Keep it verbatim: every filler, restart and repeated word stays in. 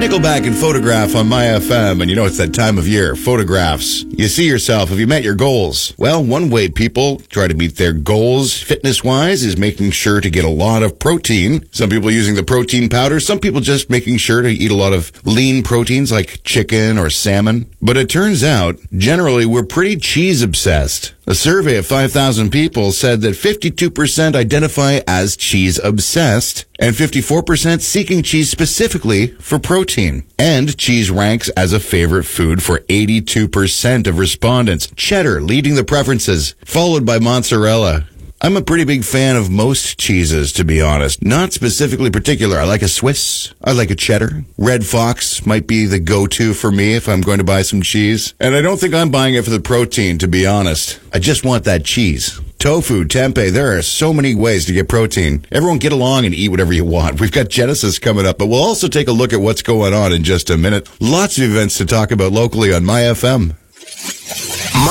Nickelback and Photograph on My F M, and you know it's that time of year, photographs. You see yourself, have you met your goals? Well, one way people try to meet their goals fitness-wise is making sure to get a lot of protein. Some people using the protein powder, some people just making sure to eat a lot of lean proteins like chicken or salmon. But it turns out, generally, we're pretty cheese-obsessed. A survey of five thousand people said that fifty-two percent identify as cheese-obsessed and fifty-four percent seeking cheese specifically for protein. And cheese ranks as a favorite food for eighty-two percent of respondents. Cheddar leading the preferences, followed by mozzarella. I'm a pretty big fan of most cheeses, to be honest. Not specifically particular. I like a Swiss. I like a cheddar. Red Fox might be the go-to for me if I'm going to buy some cheese. And I don't think I'm buying it for the protein, to be honest. I just want that cheese. Tofu, tempeh, there are so many ways to get protein. Everyone get along and eat whatever you want. We've got Genesis coming up, but we'll also take a look at what's going on in just a minute. Lots of events to talk about locally on My F M.